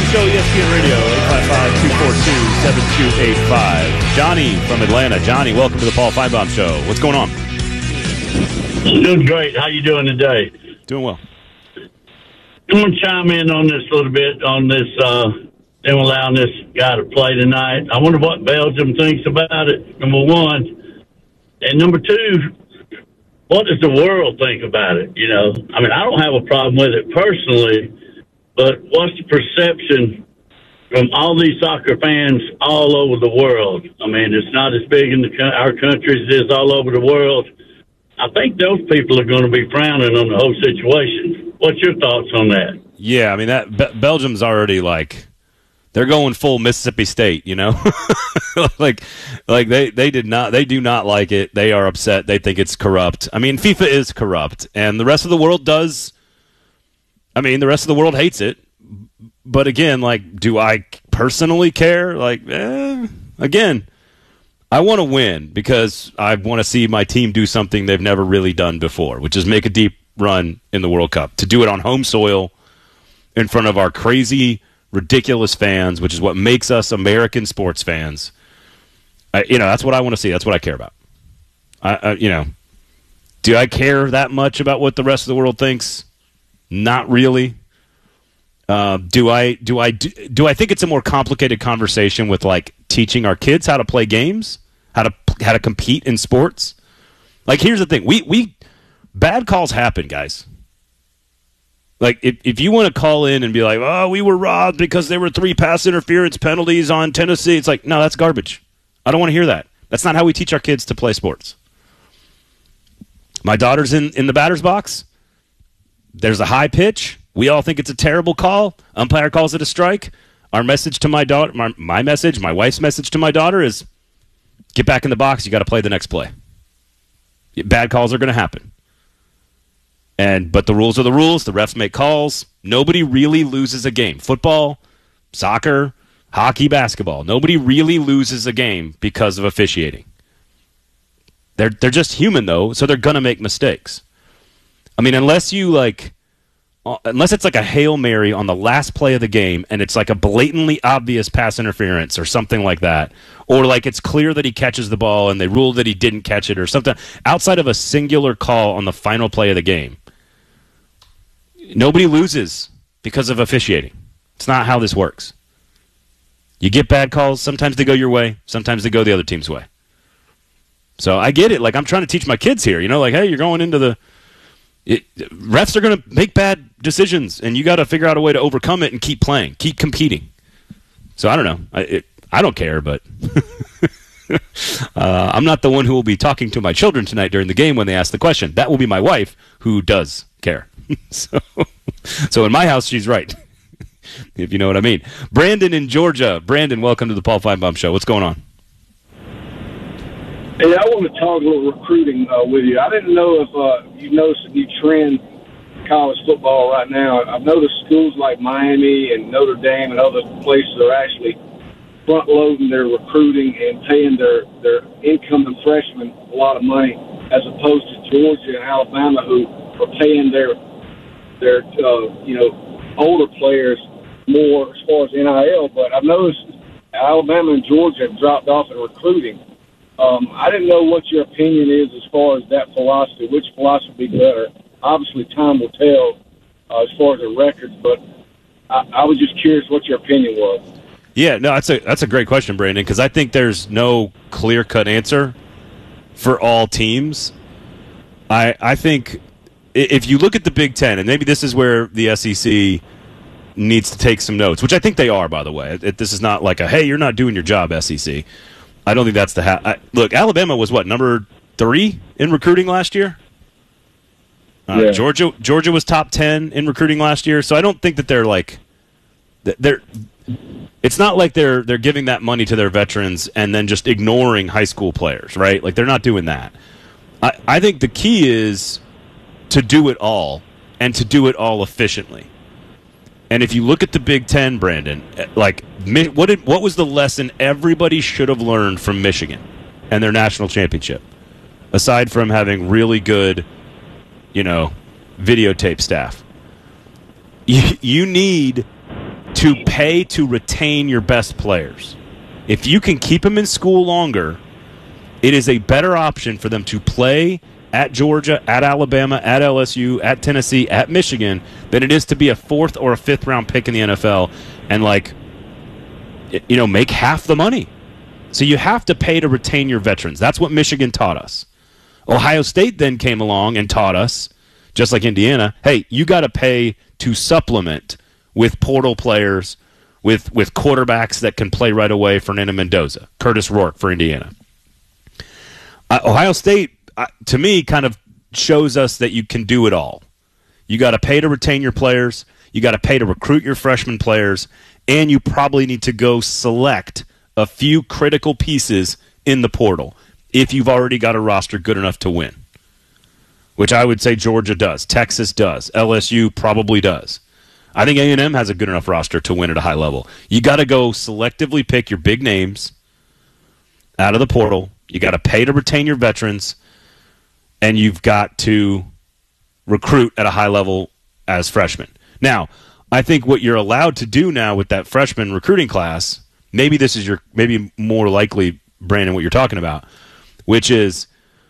Show, ESPN Radio, 855-242-7285. Johnny from Atlanta. Johnny, welcome to the Paul Finebaum Show. What's going on? Doing great. How you doing today? Doing well. I'm going to chime in on this a little bit, on this, them allowing this guy to play tonight. I wonder what Belgium thinks about it, number one. And number two, what does the world think about it? You know, I mean, I don't have a problem with it personally, but what's the perception from all these soccer fans all over the world? I mean, it's not as big in our country as it is all over the world. I think those people are going to be frowning on the whole situation. What's your thoughts on that? Yeah, I mean, that Belgium's already like, they're going full Mississippi State, you know? like they do not like it. They are upset. They think it's corrupt. I mean, FIFA is corrupt, and the rest of the world does. I mean, the rest of the world hates it. But again, like, do I personally care? Like, again, I want to win because I want to see my team do something they've never really done before, which is make a deep run in the World Cup. To do it on home soil in front of our crazy, ridiculous fans, which is what makes us American sports fans. That's what I want to see. That's what I care about. Do I care that much about what the rest of the world thinks? Not really. Do I think it's a more complicated conversation with like teaching our kids how to play games, how to compete in sports? Like, here's the thing: we bad calls happen, guys. Like, if you want to call in and be like, oh, we were robbed because there were 3 pass interference penalties on Tennessee, it's like, no, that's garbage. I don't want to hear that. That's not how we teach our kids to play sports. My daughter's in the batter's box. There's a high pitch. We all think it's a terrible call. Umpire calls it a strike. Our message to my daughter, my wife's message to my daughter is, get back in the box. You got to play the next play. Bad calls are going to happen. But the rules are the rules. The refs make calls. Nobody really loses a game. Football, soccer, hockey, basketball. Nobody really loses a game because of officiating. They're just human, though, so they're going to make mistakes. I mean, unless it's like a Hail Mary on the last play of the game and it's like a blatantly obvious pass interference or something like that, or like it's clear that he catches the ball and they rule that he didn't catch it or something, outside of a singular call on the final play of the game, nobody loses because of officiating. It's not how this works. You get bad calls. Sometimes they go your way. Sometimes they go the other team's way. So I get it. Like, I'm trying to teach my kids here, like, hey, you're going into refs are going to make bad decisions, and you got to figure out a way to overcome it and keep playing, keep competing. So I don't know. I don't care, but I'm not the one who will be talking to my children tonight during the game when they ask the question. That will be my wife, who does care. So in my house, she's right, if you know what I mean. Brandon in Georgia. Brandon, welcome to the Paul Finebaum Show. What's going on? Hey, I want to talk a little recruiting with you. I didn't know if you noticed a new trend in college football right now. I've noticed schools like Miami and Notre Dame and other places are actually front-loading their recruiting and paying their incoming freshmen a lot of money, as opposed to Georgia and Alabama, who are paying their older players more as far as NIL. But I've noticed Alabama and Georgia have dropped off in recruiting. I didn't know what your opinion is as far as that philosophy. Which philosophy would be better? Obviously, time will tell as far as the records, but I was just curious what your opinion was. Yeah, no, that's a great question, Brandon, because I think there's no clear-cut answer for all teams. I think if you look at the Big Ten, and maybe this is where the SEC needs to take some notes, which I think they are, by the way. This is not like hey, you're not doing your job, SEC. I don't think that's look, Alabama was number 3 in recruiting last year? Yeah. Georgia was top 10 in recruiting last year, so I don't think that it's not like they're giving that money to their veterans and then just ignoring high school players, right? Like, they're not doing that. I think the key is to do it all and to do it all efficiently. And if you look at the Big Ten, Brandon, like, what was the lesson everybody should have learned from Michigan and their national championship, aside from having really good, videotape staff? You need to pay to retain your best players. If you can keep them in school longer, it is a better option for them to play at Georgia, at Alabama, at LSU, at Tennessee, at Michigan, than it is to be a 4th or a 5th round pick in the NFL and make half the money. So you have to pay to retain your veterans. That's what Michigan taught us. Ohio State then came along and taught us, just like Indiana, hey, you got to pay to supplement with portal players, with quarterbacks that can play right away. Fernando Mendoza, Curtis Rourke for Indiana. Ohio State, to me, kind of shows us that you can do it all. You got to pay to retain your players, you got to pay to recruit your freshman players, and you probably need to go select a few critical pieces in the portal if you've already got a roster good enough to win, which I would say Georgia does, Texas does, LSU probably does. I think A&M has a good enough roster to win at a high level. You got to go selectively pick your big names out of the portal. You got to pay to retain your veterans, and you've got to recruit at a high level as freshmen. Now, I think what you're allowed to do now with that freshman recruiting class, maybe more likely, Brandon, what you're talking about, which is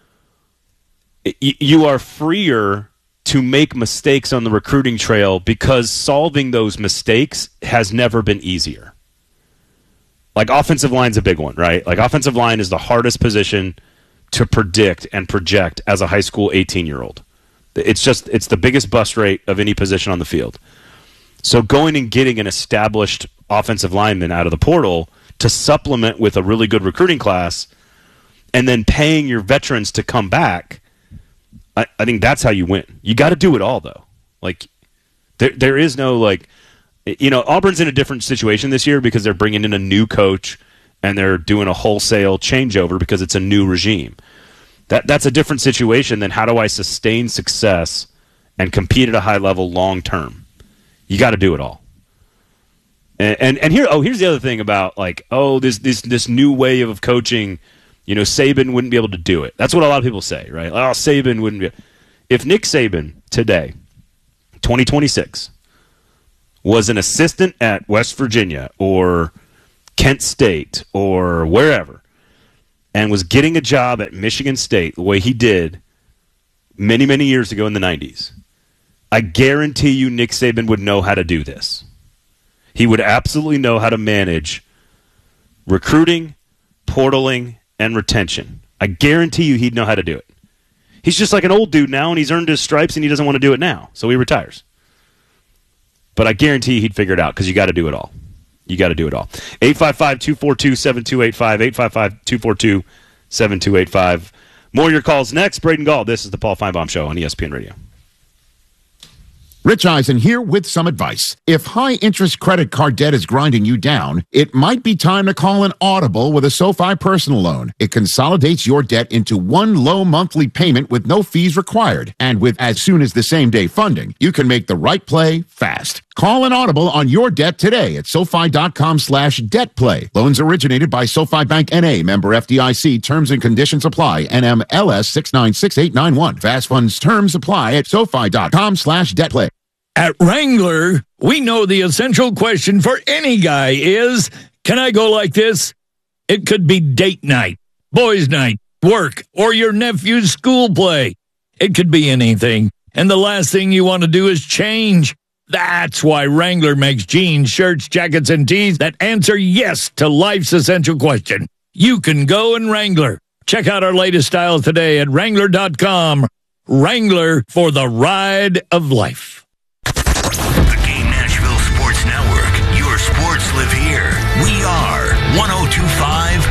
you are freer to make mistakes on the recruiting trail because solving those mistakes has never been easier. Like offensive line's a big one, right? Like offensive line is the hardest position to predict and project as a high school 18-year-old. It's the biggest bust rate of any position on the field. So going and getting an established offensive lineman out of the portal to supplement with a really good recruiting class and then paying your veterans to come back, I think that's how you win. You got to do it all, though. Like, there is no, Auburn's in a different situation this year because they're bringing in a new coach and they're doing a wholesale changeover because it's a new regime. That's a different situation than how do I sustain success and compete at a high level long term. You got to do it all. And here's the other thing about this new way of coaching. Saban wouldn't be able to do it. That's what a lot of people say, right? Oh, Saban wouldn't be. If Nick Saban today, 2026, was an assistant at West Virginia or Kent State or wherever, and was getting a job at Michigan State the way he did many, many years ago in the 90s, I guarantee you Nick Saban would know how to do this. He would absolutely know how to manage recruiting, portaling, and retention. I guarantee you he'd know how to do it. He's just like an old dude now, and he's earned his stripes, and he doesn't want to do it now, so he retires. But I guarantee you he'd figure it out because you got to do it all. You got to do it all. 855-242-7285, 855-242-7285. More of your calls next. Braden Gall, this is the Paul Feinbaum Show on ESPN Radio. Rich Eisen here with some advice. If high-interest credit card debt is grinding you down, it might be time to call an Audible with a SoFi personal loan. It consolidates your debt into one low monthly payment with no fees required. And with as soon as the same-day funding, you can make the right play fast. Call an Audible on your debt today at SoFi.com/debtplay. Loans originated by SoFi Bank N.A. Member FDIC. Terms and conditions apply. NMLS 696891. Fast funds terms apply at SoFi.com/debtplay. At Wrangler, we know the essential question for any guy is, can I go like this? It could be date night, boys' night, work, or your nephew's school play. It could be anything. And the last thing you want to do is change. That's why Wrangler makes jeans, shirts, jackets, and tees that answer yes to life's essential question. You can go in Wrangler. Check out our latest styles today at Wrangler.com. Wrangler for the ride of life. The Game Nashville Sports Network. Your sports live here. We are 102.5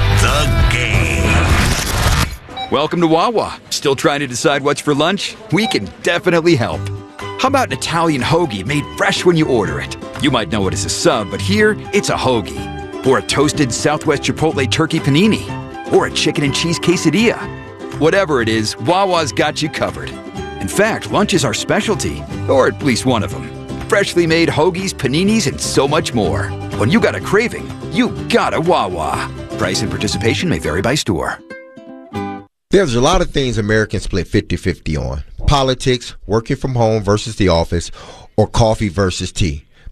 The Game. Welcome to Wawa. Still trying to decide what's for lunch? We can definitely help. How about an Italian hoagie made fresh when you order it? You might know it as a sub, but here it's a hoagie. Or a toasted Southwest Chipotle turkey panini. Or a chicken and cheese quesadilla. Whatever it is, Wawa's got you covered. In fact, lunch is our specialty, or at least one of them. Freshly made hoagies, paninis, and so much more. When you got a craving, you got a Wawa. Price and participation may vary by store. There's a lot of things Americans split 50-50 on. Politics, working from home versus the office, or coffee versus tea.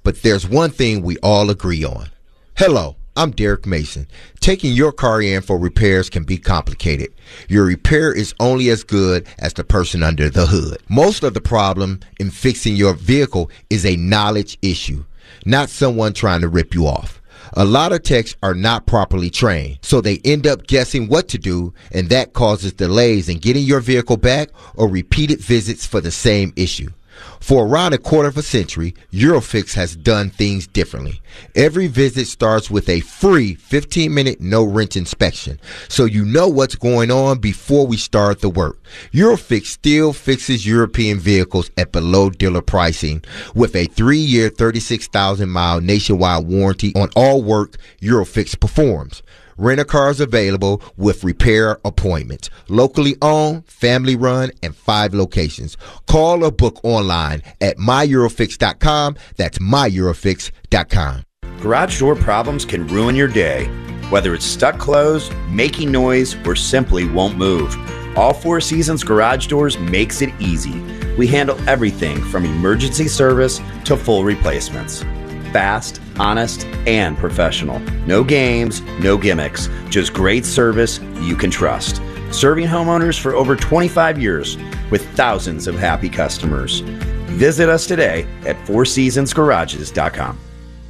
but there's one thing we all agree on. Hello, I'm Derek Mason. Taking your car in for repairs can be complicated. Your repair is only as good as the person under the hood. Most of the problem in fixing your vehicle is a knowledge issue, not someone trying to rip you off. A lot of techs are not properly trained, so they end up guessing what to do, and that causes delays in getting your vehicle back or repeated visits for the same issue. For around a quarter of a century, Eurofix has done things differently. Every visit starts with a free 15-minute no-wrench inspection, so you know what's going on before we start the work. Eurofix still fixes European vehicles at below dealer pricing with a 3-year, 36,000-mile nationwide warranty on all work Eurofix performs. Rent-a-cars available with repair appointments. Locally owned, family run, and 5 locations. Call or book online at myEurofix.com. That's myEurofix.com. Garage door problems can ruin your day. Whether it's stuck closed, making noise, or simply won't move. All Four Seasons Garage Doors makes it easy. We handle everything from emergency service to full replacements. Fast, honest, and professional. No games, no gimmicks, just great service you can trust. Serving homeowners for over 25 years with thousands of happy customers. Visit us today at fourseasonsgarages.com.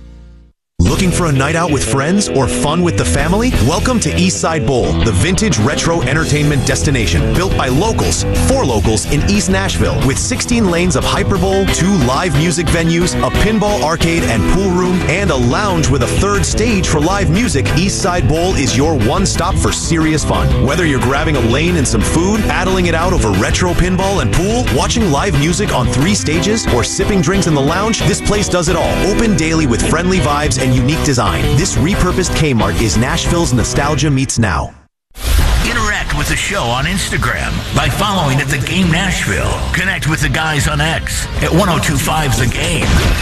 Looking for a night out with friends or fun with the family? Welcome to Eastside Bowl, the vintage retro entertainment destination built by locals, for locals in East Nashville, with 16 lanes of Hyperbowl, 2 live music venues, a pinball arcade and pool room, and a lounge with a 3rd stage for live music. Eastside Bowl is your one-stop for serious fun. Whether you're grabbing a lane and some food, battling it out over retro pinball and pool, watching live music on 3 stages, or sipping drinks in the lounge, this place does it all. Open daily with friendly vibes and unique design. This repurposed Kmart is Nashville's nostalgia meets now. Interact with the show on Instagram by following at The Game Nashville. Connect with the guys on X at 1025 The Game.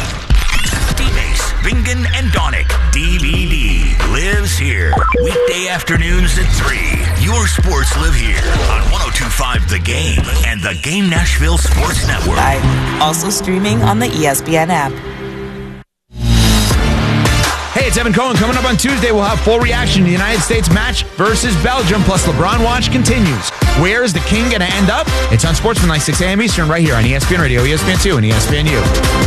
D-Base, Bingen, and Donick. DVD lives here. Weekday afternoons at 3. Your sports live here on 1025 The Game and The Game Nashville Sports Network. Also streaming on the ESPN app. Hey, it's Evan Cohen. Coming up on Tuesday, we'll have full reaction to the United States match versus Belgium, plus LeBron Watch continues. Where is the king going to end up? It's on Sportsman 6 a.m. Eastern right here on ESPN Radio, ESPN2, and ESPNU.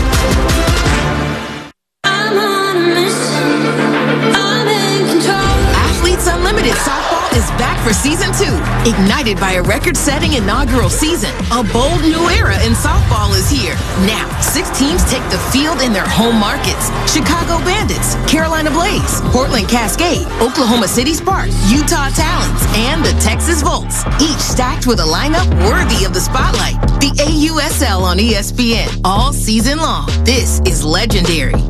Athletes Unlimited Softball is back for Season 2. Ignited by a record-setting inaugural season, a bold new era in softball is here. Now, 6 teams take the field in their home markets. Chicago Bandits, Carolina Blaze, Portland Cascade, Oklahoma City Sparks, Utah Talons, and the Texas Volts. Each stacked with a lineup worthy of the spotlight. The AUSL on ESPN all season long. This is legendary.